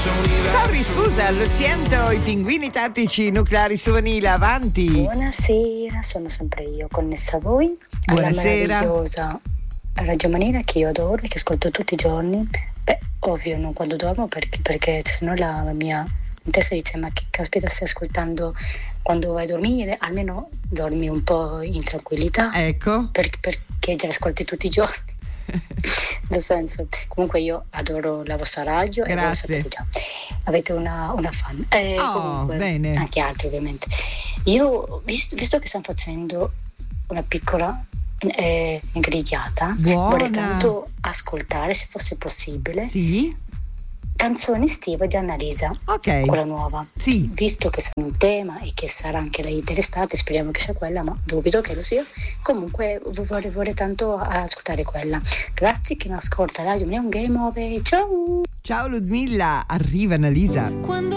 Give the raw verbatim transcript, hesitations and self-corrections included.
Sorry, scusa, lo sento, i pinguini tattici nucleari su Vanilla, avanti. Buonasera, sono sempre io, connessa a voi. Alla Buonasera. meravigliosa Radio Manila che io adoro e che ascolto tutti i giorni. Beh, ovvio, non quando dormo perché, perché sennò la mia testa dice ma che caspita stai ascoltando quando vai a dormire? Almeno dormi un po' in tranquillità. Ecco. Per, perché già ascolti tutti i giorni. Nel senso, comunque io adoro la vostra radio. Grazie. E voi lo sapete già, avete una, una fan. Eh, Oh, comunque, bene. anche altri ovviamente. Io, visto, visto che stiamo facendo una piccola eh, grigliata, Buona. vorrei tanto ascoltare, se fosse possibile, Sì. Canzone estiva di Annalisa, Ok. quella nuova. Sì. Visto che sarà un tema e che sarà anche lei dell'estate, speriamo che sia quella, ma dubito che lo sia. Comunque vorrei, vorrei tanto ascoltare quella. Grazie che mi ascolta Radio, un game over. Ciao! Ciao Ludmilla, arriva Annalisa. Quando